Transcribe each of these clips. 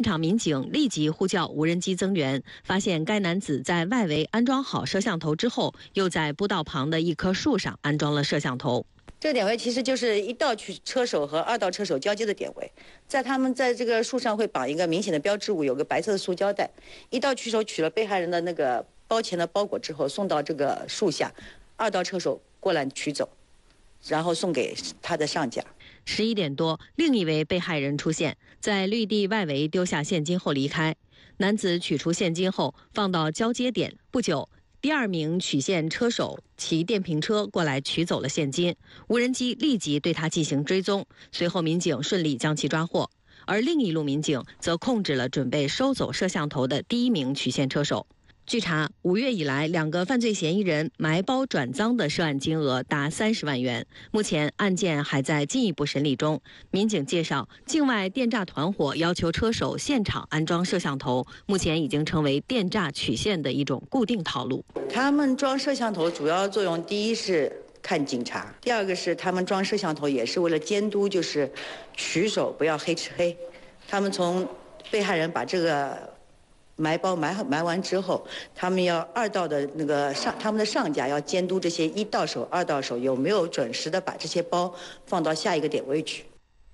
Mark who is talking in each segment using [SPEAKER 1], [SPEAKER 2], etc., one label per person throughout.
[SPEAKER 1] 场民警立即呼叫无人机增援，发现该男子在外围安装好摄像头之后，又在步道旁的一棵树上安装了摄像头。
[SPEAKER 2] 这个点位其实就是一道车手和二道车手交接的点位，他们在这个树上会绑一个明显的标志物，有个白色的塑胶袋。一道车手取了被害人的那个包钱的包裹之后，送到这个树下，二道车手过来取走，然后送给他的上家。
[SPEAKER 1] 11点多，另一位被害人出现，在绿地外围丢下现金后离开。男子取出现金后放到交接点，不久，第2名取现车手骑电瓶车过来取走了现金，无人机立即对他进行追踪，随后民警顺利将其抓获。而另一路民警则控制了准备收走摄像头的第1名取现车手。据查，5月以来，2个犯罪嫌疑人埋包转赃的涉案金额达30万元。目前案件还在进一步审理中。民警介绍，境外电诈团伙要求车手现场安装摄像头，目前已经成为电诈取现的一种固定套路。
[SPEAKER 2] 他们装摄像头主要作用，第一是看警察，第二个是他们装摄像头也是为了监督，就是取手不要黑吃黑。他们从被害人把这个埋包埋完之后，他们要2道的那个他们的上家要监督这些1道手、2道手有没有准时的把这些包放到下一个点位去。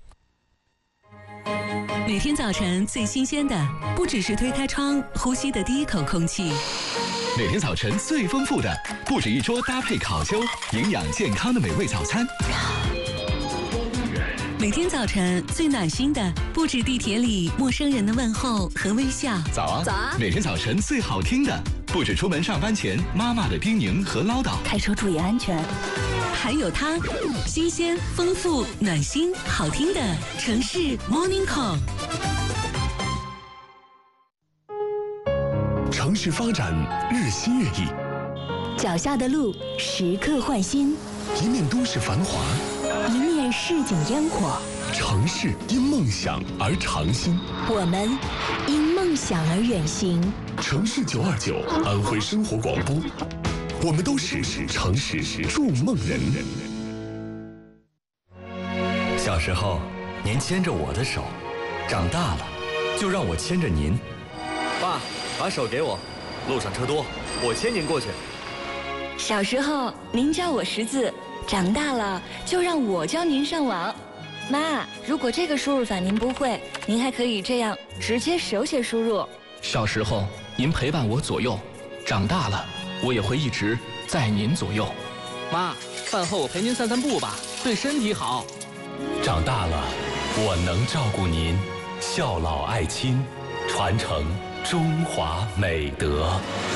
[SPEAKER 3] 每天早晨最新鲜的，不只是推开窗呼吸的第一口空气。
[SPEAKER 4] 每天早晨最丰富的，不止一桌搭配烤秋，营养健康的美味早餐。
[SPEAKER 3] 每天早晨最暖心的，不止地铁里陌生人的问候和微笑。
[SPEAKER 4] 早啊，早啊！每天早晨最好听的，不止出门上班前妈妈的叮咛和唠叨。
[SPEAKER 3] 开车注意安全。还有它，新鲜、丰富、暖心、好听的城市 Morning Call。
[SPEAKER 5] 城市发展日新月异，
[SPEAKER 6] 脚下的路时刻换新，
[SPEAKER 5] 一面都市繁华，
[SPEAKER 6] 一面市井烟火。
[SPEAKER 5] 城市因梦想而长新，
[SPEAKER 6] 我们因梦想而远行。
[SPEAKER 5] 城市929安徽生活广播，我们都是城市筑梦人。
[SPEAKER 7] 小时候，您牵着我的手，长大了，就让我牵着您。爸，把手给我，路上车多，我牵您过去。
[SPEAKER 6] 小时候，您教我识字，长大了就让我教您上网。妈，如果这个输入法您不会，您还可以这样直接手写输入。
[SPEAKER 8] 小时候，您陪伴我左右，长大了，我也会一直在您左右。妈，饭后我陪您散散步吧，对身体好。
[SPEAKER 9] 长大了，我能照顾您，孝老爱亲，传承中华美德。